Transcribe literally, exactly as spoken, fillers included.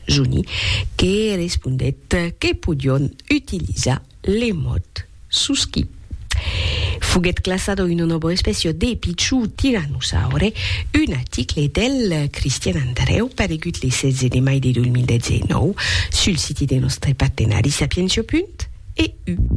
Juni, che rispondette che podion utilizzare le mod su ski. Fughet classato in una nuova specie di picciu tirannosaure, un articolo del Cristian Andreu paregut le sedici di maio del duemiladiciannove sul sito dei nostri partenari sapienzio punto e u.